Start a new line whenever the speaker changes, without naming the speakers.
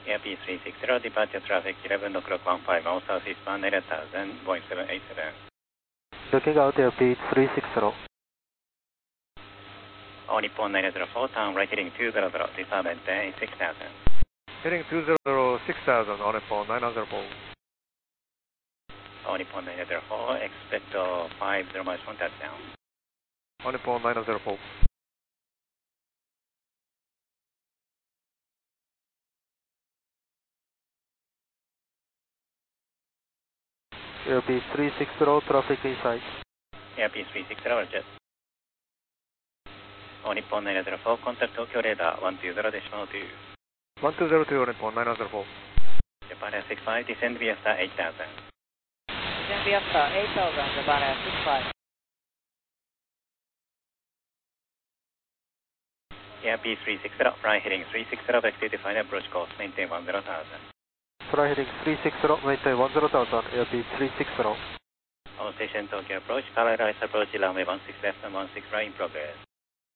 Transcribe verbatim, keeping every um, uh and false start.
Airbus three sixty, departure traffic eleven o'clock one five, all south eastbound eight thousand, Boeing seven eight seven.
Looking out Airbus three sixty.
All Nippon nine zero four, turn right heading two zero zero, disturb maintain six thousand.
Heading two zero zero, six thousand, on Nippon nine zero four.
All Nippon nine zero four, expect uh, five zero miles from touchdown.
On Nippon nine zero four.
Airbus three sixty, traffic inside.
Airbus three sixty, roger. All Nippon nine zero four, contact Tokyo radar one two zero decimal two.
one two zero two, on Nippon nine zero four.
Japan Air six five, descend via star eight thousand.
Descend via star eight thousand, Japan Air six five.
Airbus three sixty, fly heading three sixty, vector to final approach course, maintain one zero thousand.
Fly heading three sixty, maintain one zero thousand, Airbus three sixty.
All station Tokyo approach, parallel approach, runway one six left and one six right in progress.